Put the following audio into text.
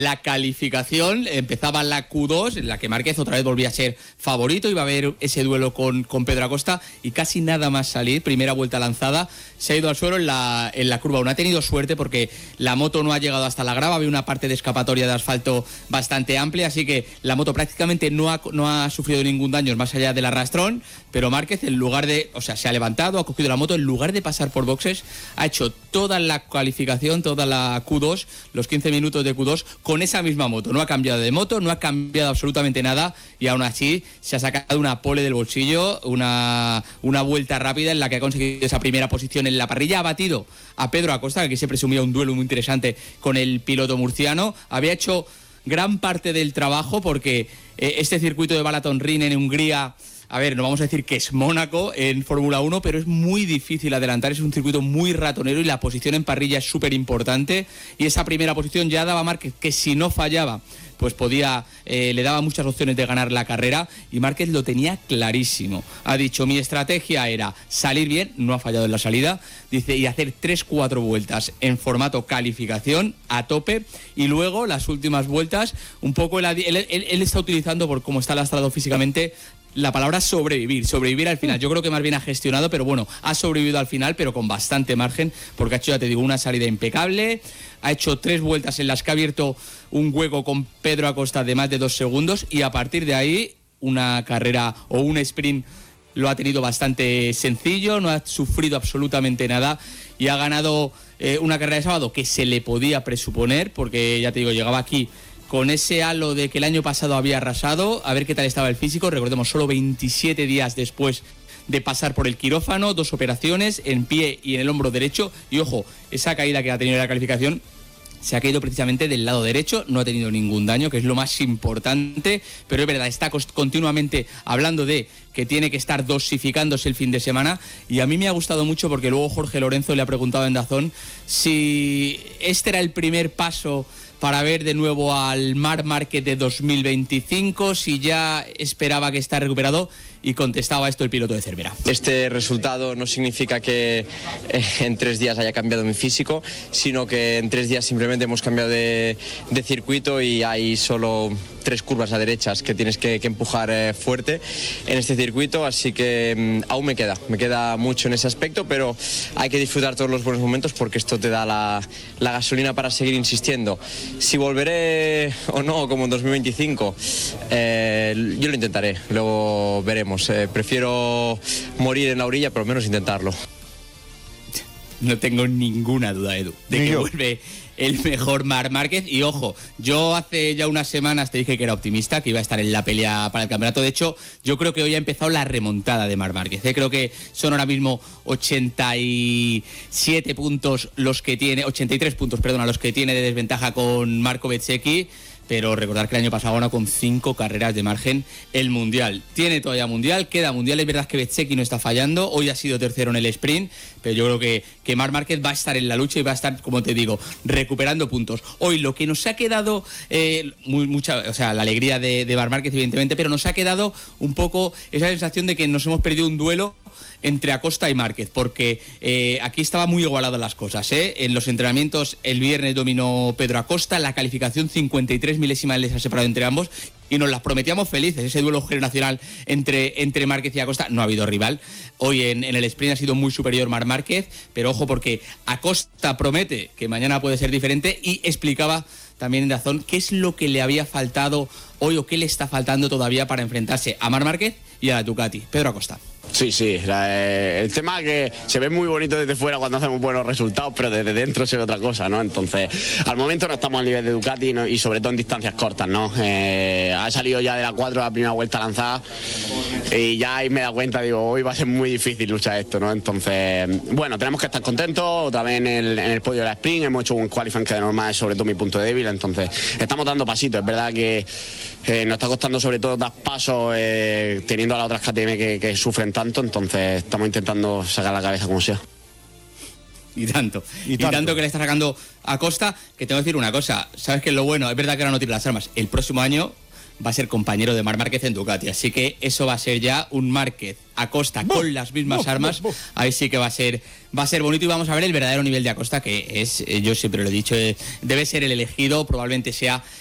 la calificación, empezaba la Q2, en la que Márquez otra vez volvía a ser favorito, iba a haber ese duelo con Pedro Acosta y casi nada más salir, primera vuelta lanzada, se ha ido al suelo en la curva 1. Ha tenido suerte porque la moto no ha llegado hasta la grava, había una parte de escapatoria de asfalto bastante amplia, así que la moto prácticamente no ha sufrido ningún daño más allá del arrastrón, pero Márquez se ha levantado, ha cogido la moto, en lugar de pasar por boxes, ha hecho toda la calificación, toda la Q2, los 15 minutos de Q2, con esa misma moto. No ha cambiado de moto, no ha cambiado absolutamente nada y aún así se ha sacado una pole del bolsillo, una vuelta rápida en la que ha conseguido esa primera posición en la parrilla. Ha batido a Pedro Acosta, que aquí se presumía un duelo muy interesante con el piloto murciano. Había hecho gran parte del trabajo porque este circuito de Balaton Ring en Hungría, a ver, no vamos a decir que es Mónaco en Fórmula 1, pero es muy difícil adelantar, es un circuito muy ratonero y la posición en parrilla es súper importante. Y esa primera posición ya daba a Márquez que si no fallaba, pues le daba muchas opciones de ganar la carrera y Márquez lo tenía clarísimo. Ha dicho, mi estrategia era salir bien, no ha fallado en la salida, dice, y hacer 3-4 vueltas en formato calificación a tope y luego las últimas vueltas, un poco él está utilizando, por cómo está lastrado físicamente, la palabra sobrevivir al final. Yo creo que más bien ha gestionado, pero bueno, ha sobrevivido al final, pero con bastante margen, porque ha hecho, ya te digo, una salida impecable, ha hecho 3 vueltas en las que ha abierto un hueco con Pedro Acosta de más de 2 segundos y a partir de ahí una carrera o un sprint lo ha tenido bastante sencillo, no ha sufrido absolutamente nada y ha ganado una carrera de sábado que se le podía presuponer, porque ya te digo, llegaba aquí con ese halo de que el año pasado había arrasado, a ver qué tal estaba el físico. Recordemos, solo 27 días después de pasar por el quirófano, 2 operaciones en pie y en el hombro derecho. Y ojo, esa caída que ha tenido en la calificación se ha caído precisamente del lado derecho, no ha tenido ningún daño, que es lo más importante, pero es verdad, está continuamente hablando de que tiene que estar dosificándose el fin de semana, y a mí me ha gustado mucho porque luego Jorge Lorenzo le ha preguntado en DAZN si este era el primer paso para ver de nuevo al Marc Márquez de 2025, si ya esperaba que está recuperado, y contestaba esto el piloto de Cervera. Este resultado no significa que en 3 días haya cambiado mi físico, sino que en 3 días simplemente hemos cambiado de circuito y hay solo 3 curvas a derechas que tienes que empujar fuerte en este circuito, así que aún me queda mucho en ese aspecto, pero hay que disfrutar todos los buenos momentos porque esto te da la gasolina para seguir insistiendo. Si volveré o no como en 2025, yo lo intentaré, luego veremos. Prefiero morir en la orilla, pero al menos intentarlo. No tengo ninguna duda, Edu, de que vuelve el mejor Marc Márquez. Y ojo, yo hace ya unas semanas te dije que era optimista, que iba a estar en la pelea para el campeonato. De hecho, yo creo que hoy ha empezado la remontada de Marc Márquez. Creo que son ahora mismo 87 puntos los que tiene, 83 puntos, perdona, los que tiene de desventaja con Marco Bezzecchi. Pero recordar que el año pasado ganó con 5 carreras de margen el Mundial. Tiene todavía Mundial, queda Mundial. Es verdad que Bezzecchi no está fallando, hoy ha sido tercero en el sprint, pero yo creo que Marc Márquez va a estar en la lucha y va a estar, como te digo, recuperando puntos. Hoy lo que nos ha quedado, la alegría de Marc Márquez evidentemente, pero nos ha quedado un poco esa sensación de que nos hemos perdido un duelo entre Acosta y Márquez, porque aquí estaba muy igualadas las cosas, En los entrenamientos el viernes dominó Pedro Acosta, la calificación 53 milésimas les ha separado entre ambos y nos las prometíamos felices, ese duelo generacional entre Márquez y Acosta. No ha habido rival, hoy en el sprint ha sido muy superior Marc Márquez, pero ojo porque Acosta promete que mañana puede ser diferente y explicaba también en DAZN qué es lo que le había faltado hoy o qué le está faltando todavía para enfrentarse a Marc Márquez y a la Ducati. Pedro Acosta. Sí, el tema que se ve muy bonito desde fuera cuando hacemos buenos resultados, pero desde dentro se ve otra cosa, ¿no? Entonces, al momento no estamos al nivel de Ducati, ¿no? Y sobre todo en distancias cortas, ¿no? Ha salido ya de la 4 la primera vuelta lanzada y ya ahí me he dado cuenta, digo, hoy va a ser muy difícil luchar esto, ¿no? Entonces, bueno, tenemos que estar contentos, otra vez en el podio de la sprint, hemos hecho un qualifying que de normal es sobre todo mi punto débil, entonces estamos dando pasitos, es verdad que nos está costando sobre todo dar pasos teniendo a las otras KTM que sufren tanto, entonces estamos intentando sacar la cabeza como sea. Y tanto que le está sacando a Acosta, que tengo que decir una cosa, sabes que es lo bueno, es verdad que ahora no tiene las armas, el próximo año va a ser compañero de Marc Márquez en Ducati. Así que eso va a ser ya un Márquez Acosta con las mismas armas. Ahí sí que va a ser bonito y vamos a ver el verdadero nivel de Acosta, que es, yo siempre lo he dicho, debe ser el elegido, probablemente sea